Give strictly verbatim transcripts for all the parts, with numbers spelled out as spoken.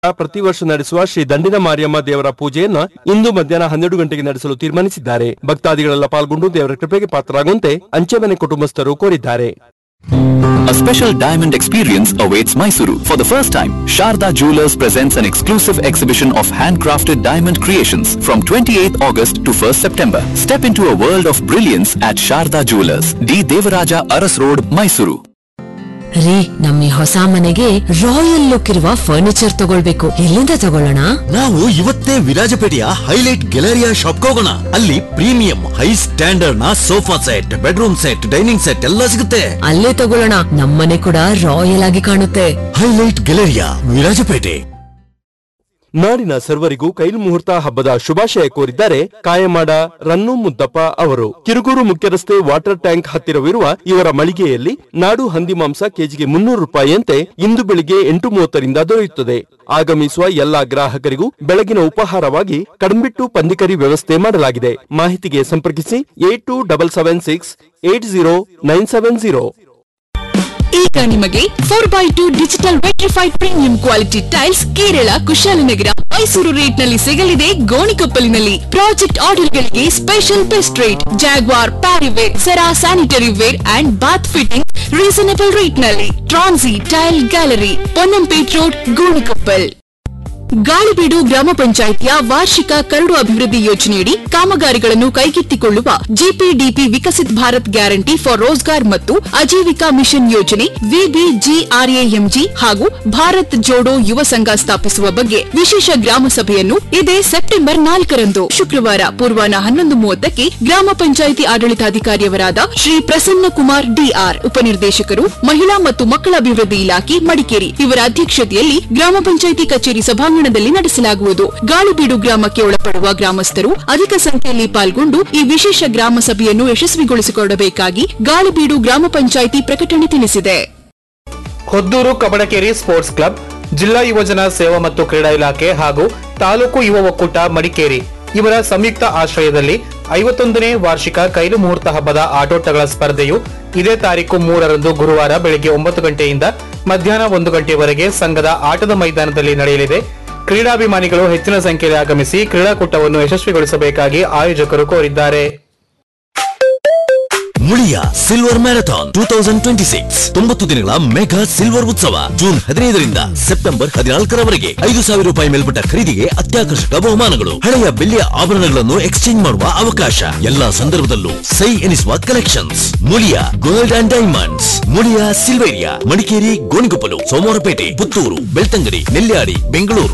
ಪ್ರತಿ ವರ್ಷ ನಡೆಸುವ ಶ್ರೀ ದಂಡಿನ ಮಾರಿಯಮ್ಮ ದೇವರ ಪೂಜೆಯನ್ನ ಇಂದು ಮಧ್ಯಾಹ್ನ ಹನ್ನೆರಡು ಗಂಟೆಗೆ ನಡೆಸಲು ತೀರ್ಮಾನಿಸಿದ್ದಾರೆ. ಭಕ್ತಾದಿಗಳೆಲ್ಲ ಪಾಲ್ಗೊಂಡು ದೇವರ ಕೃಪೆಗೆ ಪಾತ್ರರಾಗುವಂತೆ ಅಂಚೆಮನೆ ಕುಟುಂಬಸ್ಥರು ಕೋರಿದ್ದಾರೆ. A special diamond experience awaits Mysuru. For the first time, Sharda Jewelers presents an exclusive exhibition of handcrafted diamond creations from twenty-eighth August to first September. Step into a world of brilliance at Sharda Jewelers, D. Devaraja Aras Road, Mysuru. ರೀ, ನಮ್ಮ ಹೊಸ ಮನೆಗೆ royal look ಇರುವ furniture ತಗೊಳ್ಬೇಕು. ಎಲ್ಲಿಂದ ತಗೊಳ್ಳೋಣ? ನಾವು ಇವತ್ತೇ ವಿರಾಜಪೇಟೆಯ ಹೈಲೈಟ್ ಗ್ಯಾಲರಿಯಾ ಶಾಪ್ ಹೋಗೋಣ. ಅಲ್ಲಿ ಪ್ರೀಮಿಯಂ ಹೈ ಸ್ಟ್ಯಾಂಡರ್ಡ್ ನ sofa set, bedroom set, dining set ಎಲ್ಲ ಸಿಗುತ್ತೆ. ಅಲ್ಲೇ ತಗೊಳ್ಳೋಣ. ನಮ್ಮನೆ ಕೂಡ ರಾಯಲ್ ಆಗಿ ಕಾಣುತ್ತೆ. Highlight Galleria, Virajpet. ನಾಡಿನ ಸರ್ವರಿಗೂ ಕೈಲ್ ಮುಹೂರ್ತ ಹಬ್ಬದ ಶುಭಾಶಯ ಕೋರಿದ್ದಾರೆ ಕಾಯಮಾಡ ರನ್ನು ಮುದ್ದಪ್ಪ ಅವರು. ಕಿರುಗೂರು ಮುಖ್ಯ ರಸ್ತೆ ವಾಟರ್ ಟ್ಯಾಂಕ್ ಹತ್ತಿರವಿರುವ ಇವರ ಮಳಿಗೆಯಲ್ಲಿ ನಾಡು ಹಂದಿ ಮಾಂಸ ಕೆಜಿಗೆ ಮುನ್ನೂರು ರೂಪಾಯಿಯಂತೆ ಇಂದು ಬೆಳಿಗ್ಗೆ ಎಂಟು ಮೂವತ್ತರಿಂದ ದೊರೆಯುತ್ತದೆ. ಆಗಮಿಸುವ ಎಲ್ಲಾ ಗ್ರಾಹಕರಿಗೂ ಬೆಳಗಿನ ಉಪಹಾರವಾಗಿ ಕಡಂಬಿಟ್ಟು ಪಂದಿಕರಿ ವ್ಯವಸ್ಥೆ ಮಾಡಲಾಗಿದೆ. ಮಾಹಿತಿಗೆ ಸಂಪರ್ಕಿಸಿ eight to double seven six eight zero nine seven zero. ಈಗ ನಿಮಗೆ four by two digital vitrified premium quality tiles Kerala Kushalnagar Mysuru rate ನಲ್ಲಿ ಸಿಗಲಿದೆ ಗೋಣಿಕೊಪ್ಪಲಿನಲ್ಲಿ. ಪ್ರಾಜೆಕ್ಟ್ ಆರ್ಡರ್ ಗಳಿಗೆ special best rate. Jaguar, Parryware, Cera sanitary wear and Baat fitting reasonable rate ನಲ್ಲಿ. ಟ್ರಾನ್ಸಿ tail gallery, Ponnampet road, Gonikoppal. Galibeedu ಗ್ರಾಮ ಪಂಚಾಯಿತಿಯ ವಾರ್ಷಿಕ curd ಅಭಿವೃದ್ಧಿ ಯೋಜನೆಯಡಿ ಕಾಮಗಾರಿಗಳನ್ನು ಕೈಗೆತ್ತಿಕೊಳ್ಳುವ ಜಿಪಿಡಿಪಿ ವಿಕಸಿತ್ ಭಾರತ್ ಗ್ಯಾರಂಟಿ ಫಾರ್ ರೋಜ್ಗಾರ್ ಮತ್ತು ಅಜೀವಿಕಾ ಮಿಷನ್ ಯೋಜನೆ ವಿಬಿಜಿಆರ್ಎಎಂಜಿ ಹಾಗೂ ಭಾರತ್ ಜೋಡೋ ಯುವ ಸಂಘ ಸ್ಥಾಪಿಸುವ ಬಗ್ಗೆ ವಿಶೇಷ ಗ್ರಾಮ ಸಭೆಯನ್ನು ಇದೇ ಸೆಪ್ಟೆಂಬರ್ ನಾಲ್ಕರಂದು ಶುಕ್ರವಾರ ಪೂರ್ವಾಹ್ನ ಹನ್ನೊಂದು ಮೂವತ್ತಕ್ಕೆ ಗ್ರಾಮ ಪಂಚಾಯಿತಿ ಆಡಳಿತಾಧಿಕಾರಿಯವರಾದ ಶ್ರೀ ಪ್ರಸನ್ನ ಕುಮಾರ್ ಡಿಆರ್, ಉಪನಿರ್ದೇಶಕರು ಮಹಿಳಾ ಮತ್ತು ಮಕ್ಕಳ ಅಭಿವೃದ್ಧಿ ಇಲಾಖೆ ಮಡಿಕೇರಿ ಇವರ ಅಧ್ಯಕ್ಷತೆಯಲ್ಲಿ ಗ್ರಾಮ ಪಂಚಾಯಿತಿ ಕಚೇರಿ ಸಭಾಂಗಣ ನಡೆಸಲಾಗುವುದು. ಗಾಳಿಬೀಡು ಗ್ರಾಮಕ್ಕೆ ಒಳಪಡುವ ಗ್ರಾಮಸ್ಥರು ಅಧಿಕ ಸಂಖ್ಯೆಯಲ್ಲಿ ಪಾಲ್ಗೊಂಡು ಈ ವಿಶೇಷ ಗ್ರಾಮ ಸಭೆಯನ್ನು ಯಶಸ್ವಿಗೊಳಿಸಿಕೊಳ್ಳಬೇಕಾಗಿ ಗಾಳಿಬೀಡು ಗ್ರಾಮ ಪಂಚಾಯಿತಿ ಪ್ರಕಟಣೆ ತಿಳಿಸಿದೆ. ಹೊದ್ದೂರು ಕಬಡಕೇರಿ ಸ್ಪೋರ್ಟ್ಸ್ ಕ್ಲಬ್, ಜಿಲ್ಲಾ ಯುವಜನ ಸೇವಾ ಮತ್ತು ಕ್ರೀಡಾ ಇಲಾಖೆ ಹಾಗೂ ತಾಲೂಕು ಯುವ ಒಕ್ಕೂಟ ಮಡಿಕೇರಿ ಇವರ ಸಂಯುಕ್ತ ಆಶ್ರಯದಲ್ಲಿ ಐವತ್ತೊಂದನೇ ವಾರ್ಷಿಕ ಕೈಲು ಮುಹೂರ್ತ ಹಬ್ಬದ ಆಟೋಟಗಳ ಸ್ಪರ್ಧೆಯು ಇದೇ ತಾರೀಕು ಮೂರರಂದು ಗುರುವಾರ ಬೆಳಗ್ಗೆ ಒಂಬತ್ತು ಗಂಟೆಯಿಂದ ಮಧ್ಯಾಹ್ನ ಒಂದು ಗಂಟೆಯವರೆಗೆ ಸಂಘದ ಆಟದ ಮೈದಾನದಲ್ಲಿ ನಡೆಯಲಿದೆ. ಕ್ರೀಡಾಭಿಮಾನಿಗಳು ಹೆಚ್ಚಿನ ಸಂಖ್ಯೆಯಲ್ಲಿ ಆಗಮಿಸಿ ಕ್ರೀಡಾಕೂಟವನ್ನು ಯಶಸ್ವಿಗೊಳಿಸಬೇಕಾಗಿ ಆಯೋಜಕರು ಕೋರಿದ್ದಾರೆ. Muliya silver marathon two thousand twenty six ತೊಂಬತ್ತು ದಿನಗಳ ಮೆಗಾ ಸಿಲ್ವರ್ ಉತ್ಸವ ಜೂನ್ ಹದಿನೈದರಿಂದ ಸೆಪ್ಟೆಂಬರ್ ಹದಿನಾಲ್ಕರವರೆಗೆ. ಐದು ಸಾವಿರ ರೂಪಾಯಿ ಮೇಲ್ಪಟ್ಟ ಖರೀದಿಗೆ ಅತ್ಯಾಕರ್ಷಕ ಬಹುಮಾನಗಳು, ಹಳೆಯ ಬೆಳ್ಳಿಯ ಆಭರಣಗಳನ್ನು ಎಕ್ಸ್ಚೇಂಜ್ ಮಾಡುವ ಅವಕಾಶ, ಎಲ್ಲಾ ಸಂದರ್ಭದಲ್ಲೂ ಸೈ ಎನಿಸುವ collections. Muliya gold and diamonds, Muliya Silveria, Madikeri, Gonikoppal, Somwarpet, Puttur, Belthangady, Nelyadi, Bengaluru.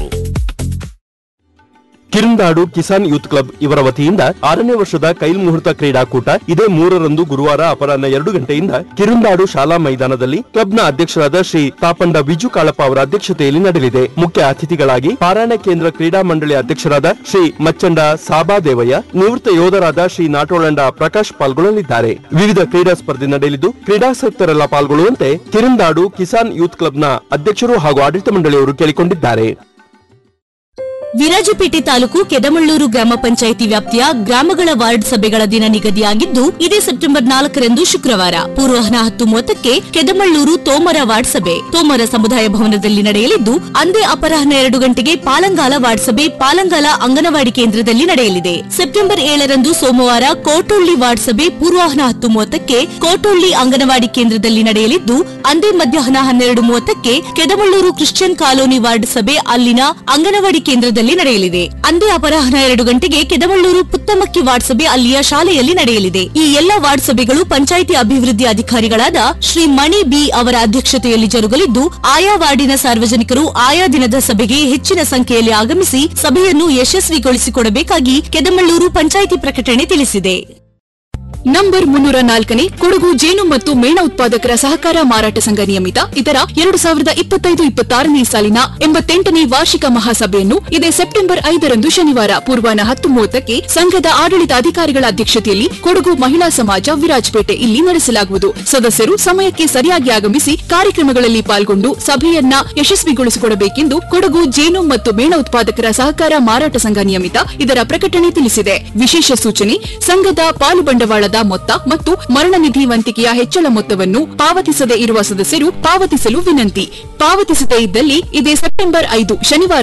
ಕಿರಂದಾಡು Kisan youth club ಇವರ ವತಿಯಿಂದ ಆರನೇ ವರ್ಷದ ಕೈಲ್ ಮುಹೂರ್ತ ಕ್ರೀಡಾಕೂಟ ಇದೇ ಮೂರರಂದು ಗುರುವಾರ ಅಪರಾಹ್ನ ಎರಡು ಗಂಟೆಯಿಂದ ಕಿರಂದಾಡು ಶಾಲಾ ಮೈದಾನದಲ್ಲಿ ಕ್ಲಬ್ನ ಅಧ್ಯಕ್ಷರಾದ ಶ್ರೀ ತಾಪಂಡ ವಿಜು ಕಾಳಪ್ಪ ಅವರ ಅಧ್ಯಕ್ಷತೆಯಲ್ಲಿ ನಡೆಯಲಿದೆ. ಮುಖ್ಯ ಅತಿಥಿಗಳಾಗಿ ಪಾರಾಯಣ ಕೇಂದ್ರ ಕ್ರೀಡಾ ಮಂಡಳಿ ಅಧ್ಯಕ್ಷರಾದ ಶ್ರೀ ಮಚ್ಚಂಡ ಸಾಬಾದೇವಯ್ಯ, ನಿವೃತ್ತ ಯೋಧರಾದ ಶ್ರೀ ನಾಟೋಳಂಡ ಪ್ರಕಾಶ್ ಪಾಲ್ಗೊಳ್ಳಲಿದ್ದಾರೆ. ವಿವಿಧ ಕ್ರೀಡಾ ಸ್ಪರ್ಧೆ ನಡೆಯಲಿದ್ದು ಕ್ರೀಡಾಸಕ್ತರೆಲ್ಲ ಪಾಲ್ಗೊಳ್ಳುವಂತೆ ಕಿರಂದಾಡು ಕಿಸಾನ್ ಯೂತ್ ಕ್ಲಬ್ನ ಅಧ್ಯಕ್ಷರು ಹಾಗೂ ಆಡಳಿತ ಮಂಡಳಿಯವರು ಕೇಳಿಕೊಂಡಿದ್ದಾರೆ. ವಿರಾಜಪೇಟೆ ತಾಲೂಕು ಕೆದಮಳ್ಳೂರು ಗ್ರಾಮ ಪಂಚಾಯಿತಿ ವ್ಯಾಪ್ತಿಯ ಗ್ರಾಮಗಳ ವಾರ್ಡ್ ಸಭೆಗಳ ದಿನ ನಿಗದಿಯಾಗಿದ್ದು ಇದೇ ಸೆಪ್ಟೆಂಬರ್ ನಾಲ್ಕರಂದು ಶುಕ್ರವಾರ ಪೂರ್ವಾಹ್ನ ಹತ್ತು ಮೂವತ್ತಕ್ಕೆ ಕೆದಮಳ್ಳೂರು ತೋಮರ ವಾರ್ಡ್ ಸಭೆ ತೋಮರ ಸಮುದಾಯ ಭವನದಲ್ಲಿ ನಡೆಯಲಿದ್ದು ಅಂದೇ ಅಪರಾಹ್ನ ಎರಡು ಗಂಟೆಗೆ ಪಾಲಂಗಾಲ ವಾರ್ಡ್ ಸಭೆ ಪಾಲಂಗಾಲ ಅಂಗನವಾಡಿ ಕೇಂದ್ರದಲ್ಲಿ ನಡೆಯಲಿದೆ. ಸೆಪ್ಟೆಂಬರ್ ಏಳರಂದು ಸೋಮವಾರ ಕೋಟೊಳ್ಳಿ ವಾರ್ಡ್ ಸಭೆ ಪೂರ್ವಾಹ್ನ ಹತ್ತು ಮೂವತ್ತಕ್ಕೆ ಕೋಟೊಳ್ಳಿ ಅಂಗನವಾಡಿ ಕೇಂದ್ರದಲ್ಲಿ ನಡೆಯಲಿದ್ದು ಅಂದೇ ಮಧ್ಯಾಹ್ನ ಹನ್ನೆರಡು ಮೂವತ್ತಕ್ಕೆ ಕೆದಮಳ್ಳೂರು ಕ್ರಿಶ್ಚಿಯನ್ ಕಾಲೋನಿ ವಾರ್ಡ್ ಸಭೆ ಅಲ್ಲಿನ ಅಂಗನವಾಡಿ ಕೇಂದ್ರದಲ್ಲಿ ನಡೆಯಲಿದೆ. ಅಂದೇ ಅಪರಾಹ್ನ ಎರಡು ಗಂಟೆಗೆ ಕೆದಮಳ್ಳೂರು ಪುತ್ತಮಕ್ಕಿ ವಾರ್ಡ್ ಸಭೆ ಅಲ್ಲಿಯ ಶಾಲೆಯಲ್ಲಿ ನಡೆಯಲಿದೆ. ಈ ಎಲ್ಲಾ ವಾರ್ಡ್ ಸಭೆಗಳು ಪಂಚಾಯಿತಿ ಅಭಿವೃದ್ಧಿ ಅಧಿಕಾರಿಗಳಾದ ಶ್ರೀ ಮಣಿ ಬಿ ಅವರ ಅಧ್ಯಕ್ಷತೆಯಲ್ಲಿ ಜರುಗಲಿದ್ದು ಆಯಾ ವಾರ್ಡಿನ ಸಾರ್ವಜನಿಕರು ಆಯಾ ದಿನದ ಸಭೆಗೆ ಹೆಚ್ಚಿನ ಸಂಖ್ಯೆಯಲ್ಲಿ ಆಗಮಿಸಿ ಸಭೆಯನ್ನು ಯಶಸ್ವಿಗೊಳಿಸಿಕೊಡಬೇಕಾಗಿ ಕೆದಮಳ್ಳೂರು ಪಂಚಾಯಿತಿ ಪ್ರಕಟಣೆ ತಿಳಿಸಿದೆ. ನಂಬರ್ ಮುನ್ನೂರ ನಾಲ್ಕನೇ ಕೊಡಗು ಜೇನು ಮತ್ತು ಮೇಣ ಉತ್ಪಾದಕರ ಸಹಕಾರ ಮಾರಾಟ ಸಂಘ ನಿಯಮಿತ ಇದರ ಎರಡು ಸಾವಿರದ ಇಪ್ಪತ್ತೈದು ಇಪ್ಪತ್ತಾರನೇ ಸಾಲಿನ ಎಂಬತ್ತೆಂಟನೇ ವಾರ್ಷಿಕ ಮಹಾಸಭೆಯನ್ನು ಇದೇ ಸೆಪ್ಟೆಂಬರ್ ಐದರಂದು ಶನಿವಾರ ಪೂರ್ವಾಹ್ನ ಹತ್ತು ಮೂವತ್ತಕ್ಕೆ ಸಂಘದ ಆಡಳಿತ ಅಧಿಕಾರಿಗಳ ಅಧ್ಯಕ್ಷತೆಯಲ್ಲಿ ಕೊಡಗು ಮಹಿಳಾ ಸಮಾಜ ವಿರಾಜಪೇಟೆ ಇಲ್ಲಿ ನಡೆಸಲಾಗುವುದು. ಸದಸ್ಯರು ಸಮಯಕ್ಕೆ ಸರಿಯಾಗಿ ಆಗಮಿಸಿ ಕಾರ್ಯಕ್ರಮಗಳಲ್ಲಿ ಪಾಲ್ಗೊಂಡು ಸಭೆಯನ್ನ ಯಶಸ್ವಿಗೊಳಿಸಿಕೊಡಬೇಕೆಂದು ಕೊಡಗು ಜೇನು ಮತ್ತು ಮೇಣ ಉತ್ಪಾದಕರ ಸಹಕಾರ ಮಾರಾಟ ಸಂಘ ನಿಯಮಿತ ಇದರ ಪ್ರಕಟಣೆ ತಿಳಿಸಿದೆ. ವಿಶೇಷ ಸೂಚನೆ: ಸಂಘದ ಪಾಲು ಬಂಡವಾಳದ ಮೊತ್ತ ಮತ್ತು ಮರಣ ನಿಧಿ ವಂತಿಕೆಯ ಹೆಚ್ಚಳ ಮೊತ್ತವನ್ನು ಪಾವತಿಸದೇ ಇರುವ ಸದಸ್ಯರು ಪಾವತಿಸಲು ವಿನಂತಿ. ಪಾವತಿಸದೇ ಇದ್ದಲ್ಲಿ ಇದೇ ಸೆಪ್ಟೆಂಬರ್ ಐದು ಶನಿವಾರ